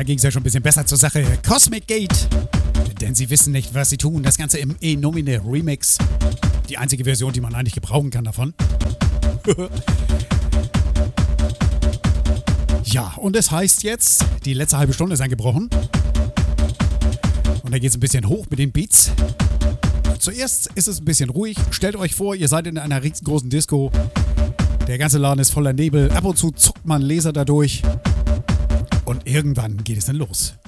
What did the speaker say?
Da ging es ja schon ein bisschen besser zur Sache. Cosmic Gate. Denn sie wissen nicht, was sie tun. Das Ganze im E-Nomine Remix. Die einzige Version, die man eigentlich gebrauchen kann davon. Ja, und es heißt jetzt, die letzte halbe Stunde ist angebrochen. Und da geht es ein bisschen hoch mit den Beats. Zuerst ist es ein bisschen ruhig. Stellt euch vor, ihr seid in einer riesengroßen Disco. Der ganze Laden ist voller Nebel. Ab und zu zuckt man Laser dadurch. Und irgendwann geht es dann los.